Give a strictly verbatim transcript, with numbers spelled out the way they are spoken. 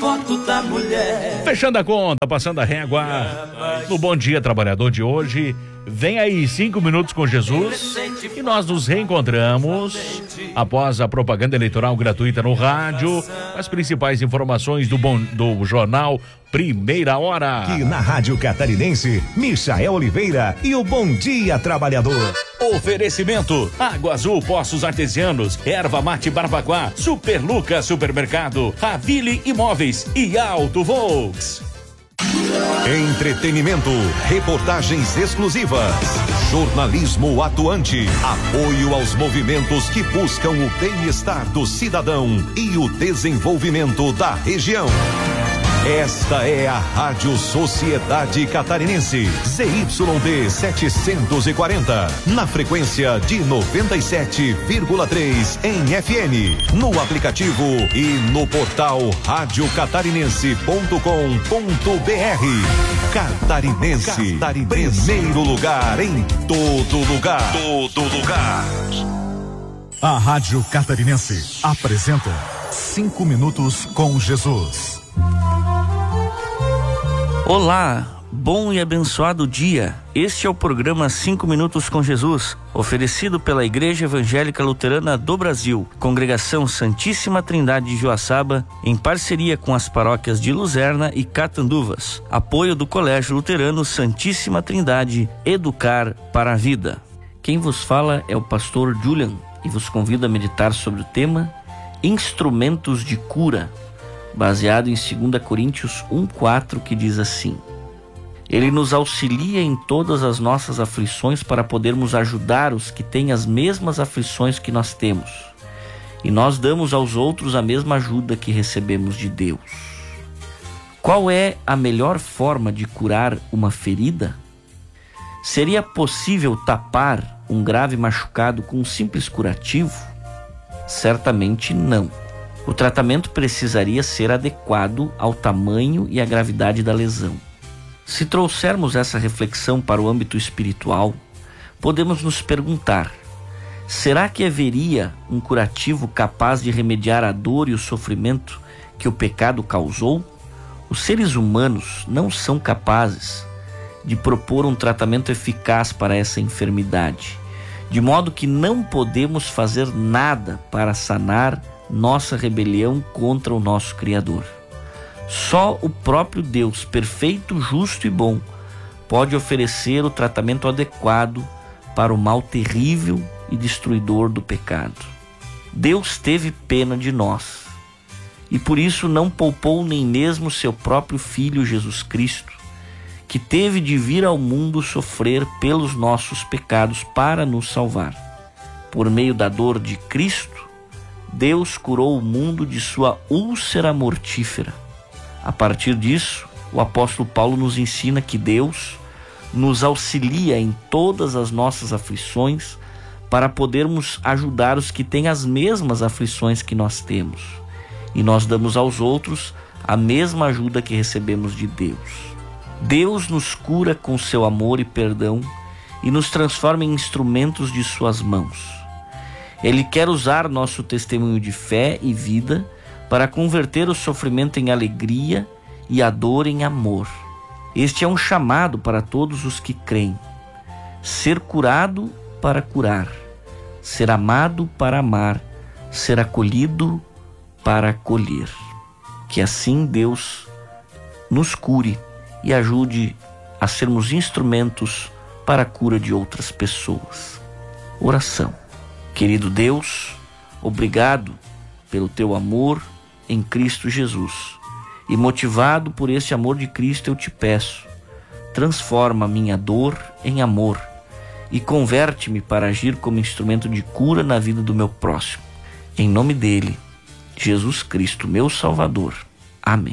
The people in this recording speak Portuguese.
foto da mulher. Fechando a conta, passando a régua no Bom Dia Trabalhador de hoje. Vem aí cinco minutos com Jesus e nós nos reencontramos após a propaganda eleitoral gratuita no rádio, as principais informações do, bom, do jornal Primeira Hora. Aqui na Rádio Catarinense, Michael Oliveira e o Bom Dia Trabalhador. Oferecimento: Água Azul Poços Artesianos, Erva Mate Barbacoa, Super Lucas Supermercado, Ravile Imóveis e Auto Volks. Entretenimento, reportagens exclusivas, jornalismo atuante, apoio aos movimentos que buscam o bem-estar do cidadão e o desenvolvimento da região. Esta é a Rádio Sociedade Catarinense, Z Y D setecentos e quarenta, na frequência de noventa e sete vírgula três em F M, no aplicativo e no portal rádio catarinense ponto com ponto b r. Catarinense, Catarinense, primeiro lugar em todo lugar. Todo lugar. A Rádio Catarinense apresenta Cinco Minutos com Jesus. Olá, bom e abençoado dia. Este é o programa Cinco Minutos com Jesus, oferecido pela Igreja Evangélica Luterana do Brasil, Congregação Santíssima Trindade de Joaçaba, em parceria com as paróquias de Luzerna e Catanduvas. Apoio do Colégio Luterano Santíssima Trindade, Educar para a Vida. Quem vos fala é o pastor Julian e vos convido a meditar sobre o tema Instrumentos de Cura, baseado em dois Coríntios um, quatro, que diz assim: Ele nos auxilia em todas as nossas aflições para podermos ajudar os que têm as mesmas aflições que nós temos. E nós damos aos outros a mesma ajuda que recebemos de Deus. Qual é a melhor forma de curar uma ferida? Seria possível tapar um grave machucado com um simples curativo? Certamente não. O tratamento precisaria ser adequado ao tamanho e à gravidade da lesão. Se trouxermos essa reflexão para o âmbito espiritual, podemos nos perguntar: será que haveria um curativo capaz de remediar a dor e o sofrimento que o pecado causou? Os seres humanos não são capazes de propor um tratamento eficaz para essa enfermidade, de modo que não podemos fazer nada para sanar nossa rebelião contra o nosso Criador. Só o próprio Deus, perfeito, justo e bom, pode oferecer o tratamento adequado para o mal terrível e destruidor do pecado. Deus teve pena de nós e por isso não poupou nem mesmo seu próprio Filho Jesus Cristo, que teve de vir ao mundo sofrer pelos nossos pecados para nos salvar. Por meio da dor de Cristo, Deus curou o mundo de sua úlcera mortífera. A partir disso, o apóstolo Paulo nos ensina que Deus nos auxilia em todas as nossas aflições para podermos ajudar os que têm as mesmas aflições que nós temos. E nós damos aos outros a mesma ajuda que recebemos de Deus. Deus nos cura com seu amor e perdão e nos transforma em instrumentos de suas mãos. Ele quer usar nosso testemunho de fé e vida para converter o sofrimento em alegria e a dor em amor. Este é um chamado para todos os que creem. Ser curado para curar, ser amado para amar, ser acolhido para acolher. Que assim Deus nos cure e ajude a sermos instrumentos para a cura de outras pessoas. Oração. Querido Deus, obrigado pelo teu amor em Cristo Jesus. E motivado por esse amor de Cristo, eu te peço, transforma minha dor em amor e converte-me para agir como instrumento de cura na vida do meu próximo. Em nome dele, Jesus Cristo, meu Salvador. Amém.